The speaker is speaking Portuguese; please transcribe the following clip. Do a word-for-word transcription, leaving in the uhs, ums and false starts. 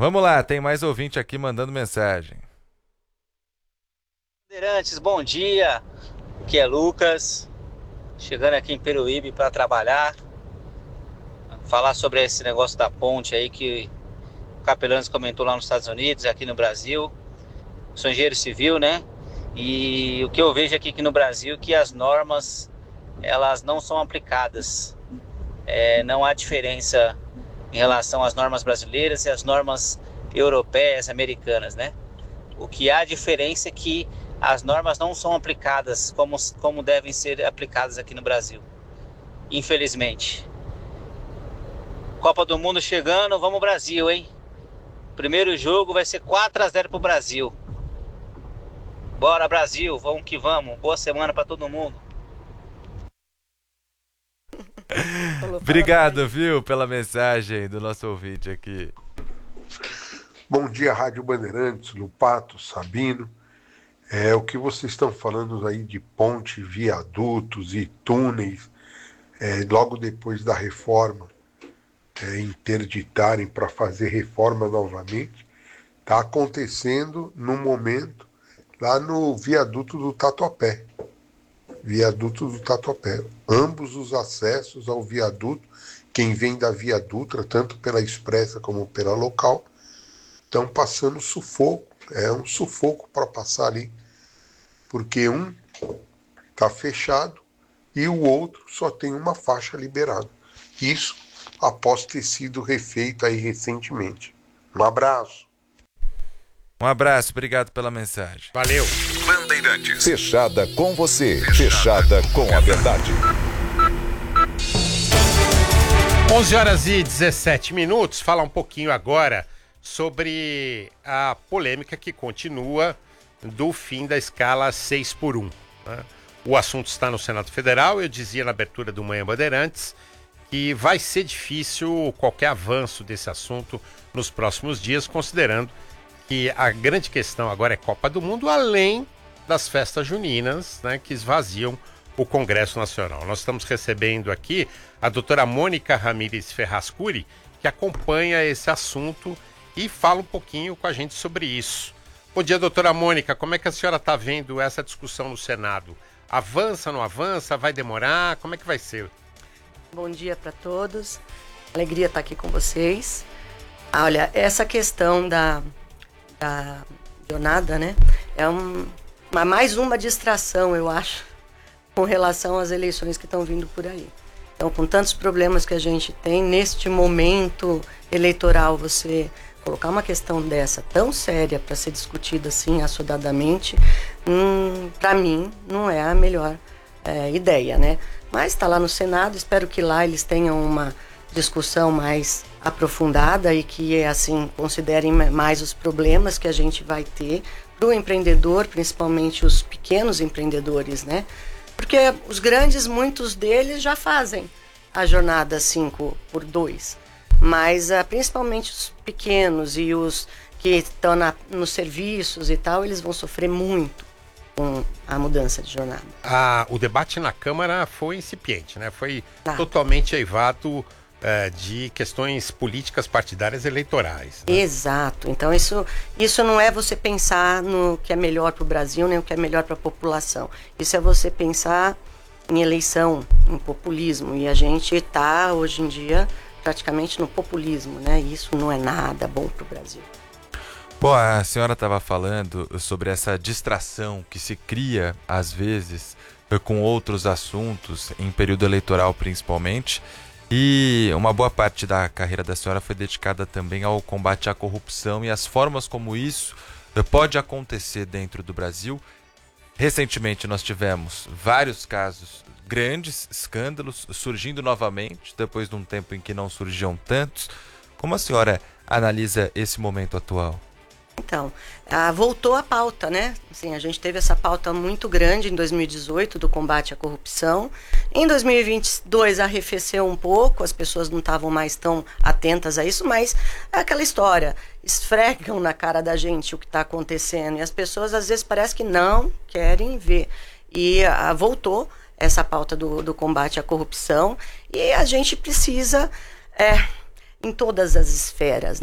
Vamos lá, tem mais ouvinte aqui mandando mensagem. Bandeirantes, bom dia. Aqui é Lucas, chegando aqui em Peruíbe para trabalhar. Falar sobre esse negócio da ponte aí que o Capelanes comentou lá nos Estados Unidos, aqui no Brasil. Sou engenheiro civil, né? E o que eu vejo aqui, aqui no Brasil é que as normas, elas não são aplicadas. É, não há diferença em relação às normas brasileiras e às normas europeias, americanas, né? O que há diferença é que as normas não são aplicadas como, como devem ser aplicadas aqui no Brasil. Infelizmente. Copa do Mundo chegando, vamos Brasil, hein? Primeiro jogo vai ser quatro a zero pro Brasil. Bora Brasil, vamos que vamos. Boa semana para todo mundo. Obrigado, viu, pela mensagem do nosso ouvinte aqui. Bom dia, Rádio Bandeirantes, Lupato, Sabino. É, o que vocês estão falando aí de ponte, viadutos e túneis, é, logo depois da reforma, é, interditarem para fazer reforma novamente, está acontecendo no momento lá no viaduto do Tatuapé. Viaduto do Tatuapé. Ambos os acessos ao viaduto, quem vem da Via Dutra, tanto pela expressa como pela local, estão passando sufoco. É um sufoco para passar ali, porque um está fechado e o outro só tem uma faixa liberada. Isso após ter sido refeito aí recentemente. Um abraço. Um abraço, obrigado pela mensagem. Valeu. Bandeirantes. Fechada com você, fechada com a verdade. onze horas e dezessete minutos. Falar um pouquinho agora sobre a polêmica que continua do fim da escala seis por um. Né? O assunto está no Senado Federal. Eu dizia na abertura do Manhã Bandeirantes que vai ser difícil qualquer avanço desse assunto nos próximos dias, considerando que a grande questão agora é Copa do Mundo, além das festas juninas, né, que esvaziam o Congresso Nacional. Nós estamos recebendo aqui a doutora Mônica Ramírez Ferraz-Curi, que acompanha esse assunto e fala um pouquinho com a gente sobre isso. Bom dia, doutora Mônica, como é que a senhora está vendo essa discussão no Senado? Avança, não avança? Vai demorar? Como é que vai ser? Bom dia para todos, alegria estar aqui com vocês. Olha, essa questão da, da jornada, né, é um, uma, mais uma distração, eu acho, com relação às eleições que estão vindo por aí. Então, com tantos problemas que a gente tem, neste momento eleitoral, você colocar uma questão dessa tão séria para ser discutida assim, assodadamente, hum, para mim, não é a melhor é, ideia, né? Mas está lá no Senado, espero que lá eles tenham uma discussão mais aprofundada e que, assim, considerem mais os problemas que a gente vai ter para o empreendedor, principalmente os pequenos empreendedores, né? Porque os grandes, muitos deles já fazem a jornada cinco por dois, mas uh, principalmente os pequenos e os que estão na, nos serviços e tal, eles vão sofrer muito com a mudança de jornada. Ah, o debate na Câmara foi incipiente, né? Foi Ah. totalmente eivado eh, de questões políticas partidárias eleitorais. Né? Exato. Então isso, isso não é você pensar no que é melhor para o Brasil, nem o que é melhor para a população. Isso é você pensar em eleição, em populismo. E a gente está, hoje em dia, praticamente no populismo, né? E isso não é nada bom para o Brasil. Bom, a senhora estava falando sobre essa distração que se cria, às vezes, com outros assuntos, em período eleitoral principalmente, e uma boa parte da carreira da senhora foi dedicada também ao combate à corrupção e as formas como isso pode acontecer dentro do Brasil. Recentemente nós tivemos vários casos, grandes escândalos surgindo novamente, depois de um tempo em que não surgiam tantos. Como a senhora analisa esse momento atual? Então, ah, voltou a pauta, né? Assim, a gente teve essa pauta muito grande em dois mil e dezoito do combate à corrupção. Em dois mil e vinte e dois arrefeceu um pouco, as pessoas não estavam mais tão atentas a isso, mas é aquela história, esfregam na cara da gente o que está acontecendo e as pessoas às vezes parece que não querem ver. E ah, voltou essa pauta do, do combate à corrupção e a gente precisa, é, em todas as esferas,